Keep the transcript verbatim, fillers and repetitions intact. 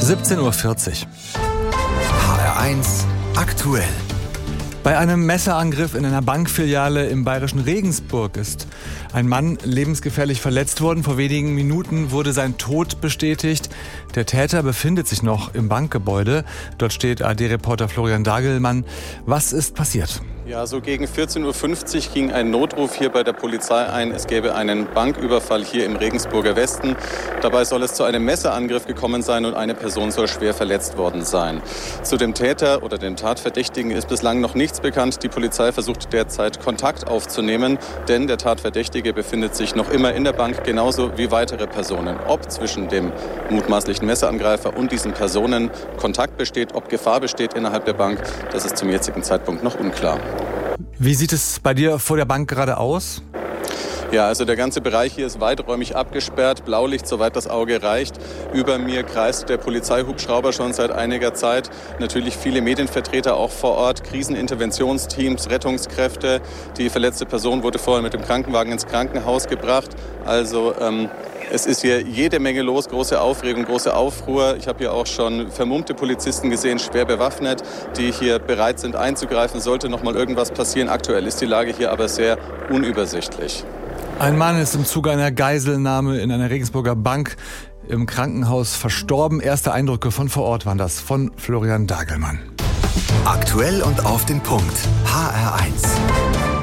siebzehn Uhr vierzig. H R eins aktuell. Bei einem Messerangriff in einer Bankfiliale im bayerischen Regensburg ist ein Mann lebensgefährlich verletzt worden. Vor wenigen Minuten wurde sein Tod bestätigt. Der Täter befindet sich noch im Bankgebäude. Dort steht A R D-Reporter Florian Dagelmann. Was ist passiert? Ja, so gegen vierzehn Uhr fünfzig ging ein Notruf hier bei der Polizei ein. Es gäbe einen Banküberfall hier im Regensburger Westen. Dabei soll es zu einem Messerangriff gekommen sein und eine Person soll schwer verletzt worden sein. Zu dem Täter oder dem Tatverdächtigen ist bislang noch nichts bekannt. Die Polizei versucht derzeit Kontakt aufzunehmen, denn der Tatverdächtige befindet sich noch immer in der Bank, genauso wie weitere Personen. Ob zwischen dem mutmaßlichen Messerangreifer und diesen Personen Kontakt besteht, ob Gefahr besteht innerhalb der Bank, das ist zum jetzigen Zeitpunkt noch unklar. Wie sieht es bei dir vor der Bank gerade aus? Ja, also der ganze Bereich hier ist weiträumig abgesperrt, Blaulicht, soweit das Auge reicht. Über mir kreist der Polizeihubschrauber schon seit einiger Zeit. Natürlich viele Medienvertreter auch vor Ort, Kriseninterventionsteams, Rettungskräfte. Die verletzte Person wurde vorher mit dem Krankenwagen ins Krankenhaus gebracht. Also ähm, es ist hier jede Menge los, große Aufregung, große Aufruhr. Ich habe hier auch schon vermummte Polizisten gesehen, schwer bewaffnet, die hier bereit sind einzugreifen, sollte noch mal irgendwas passieren. Aktuell ist die Lage hier aber sehr unübersichtlich. Ein Mann ist im Zuge einer Geiselnahme in einer Regensburger Bank im Krankenhaus verstorben. Erste Eindrücke von vor Ort waren das von Florian Dagelmann. Aktuell und auf den Punkt. H R eins.